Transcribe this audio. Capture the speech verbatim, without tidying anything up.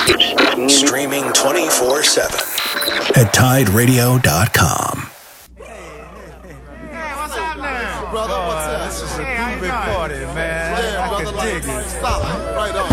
Streaming twenty-four seven at Tide Radio dot com. Brother, what's up? This is a groovy party, man. Yeah, I brother, can like, dig it. solid. Right on.